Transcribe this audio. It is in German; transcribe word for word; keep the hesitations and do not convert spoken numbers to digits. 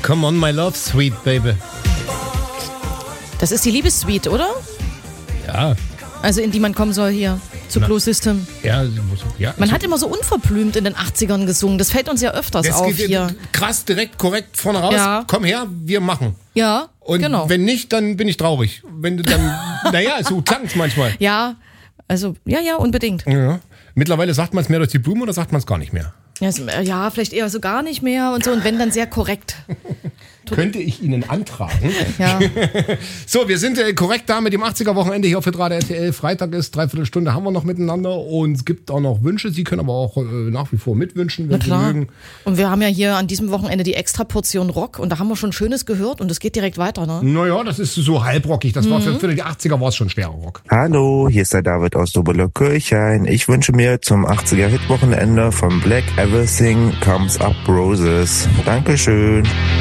Come on, my love, sweet baby. Das ist die Liebessuite, oder? Ja. Also in die man kommen soll hier, zu Blue System. Ja, ja. Man hat immer so unverblümt in den achtzigern gesungen. Das fällt uns ja öfters das auf geht hier. Krass, direkt, korrekt, vorne raus. Ja. Komm her, wir machen. Ja, Und genau. wenn nicht, dann bin ich traurig. Wenn du dann, naja, so klang's manchmal. Ja, also, ja, ja, unbedingt. Ja. Mittlerweile sagt man es mehr durch die Blume oder sagt man es gar nicht mehr? Ja, so- ja, vielleicht eher so gar nicht mehr und so. Und wenn, dann sehr korrekt. Könnte ich Ihnen antragen. Ja. So, wir sind äh, korrekt da mit dem achtziger-Wochenende hier auf Hitradio R T L. Freitag ist, dreiviertel Stunde haben wir noch miteinander und es gibt auch noch Wünsche. Sie können aber auch äh, nach wie vor mitwünschen, wenn Na Sie klar. mögen. Und wir haben ja hier an diesem Wochenende die extra Portion Rock und da haben wir schon Schönes gehört und es geht direkt weiter, ne? Naja, das ist so halbrockig. Das war für, für die achtziger war es schon schwerer Rock. Hallo, hier ist der David aus Dobeler-Kirchhain. Ich wünsche mir zum achtziger-Hit-Wochenende von Black Everything Comes Up Roses. Dankeschön.